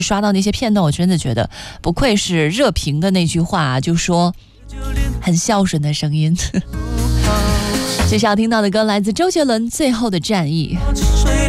刷到那些片段，我真的觉得不愧是热评的那句话，就说很孝顺的声音。接下来听到的歌来自周杰伦《最后的战役》。